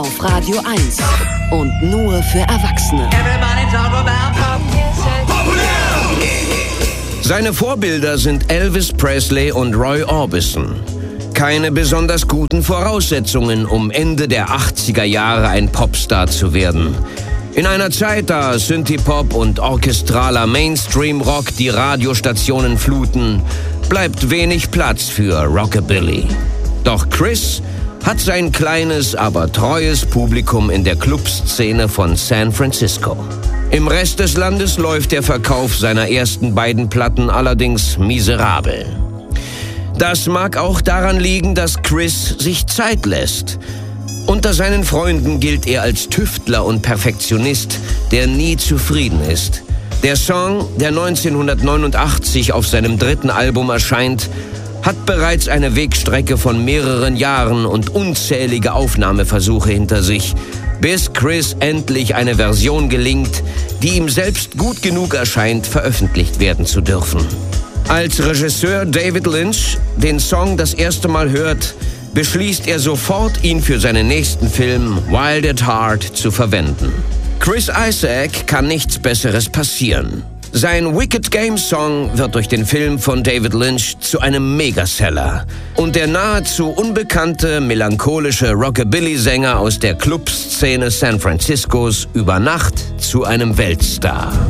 Auf Radio 1 und nur für Erwachsene. Seine Vorbilder sind Elvis Presley und Roy Orbison. Keine besonders guten Voraussetzungen, um Ende der 80er Jahre ein Popstar zu werden. In einer Zeit, da Synthie-Pop und orchestraler Mainstream-Rock die Radiostationen fluten, bleibt wenig Platz für Rockabilly. Doch Chris hat sein kleines, aber treues Publikum in der Clubszene von San Francisco. Im Rest des Landes läuft der Verkauf seiner ersten beiden Platten allerdings miserabel. Das mag auch daran liegen, dass Chris sich Zeit lässt. Unter seinen Freunden gilt er als Tüftler und Perfektionist, der nie zufrieden ist. Der Song, der 1989 auf seinem dritten Album erscheint, hat bereits eine Wegstrecke von mehreren Jahren und unzählige Aufnahmeversuche hinter sich, bis Chris endlich eine Version gelingt, die ihm selbst gut genug erscheint, veröffentlicht werden zu dürfen. Als Regisseur David Lynch den Song das erste Mal hört, beschließt er sofort, ihn für seinen nächsten Film Wild at Heart zu verwenden. Chris Isaak kann nichts Besseres passieren. Sein Wicked Game Song wird durch den Film von David Lynch zu einem Megaseller. Und der nahezu unbekannte, melancholische Rockabilly-Sänger aus der Clubszene San Franciscos über Nacht zu einem Weltstar.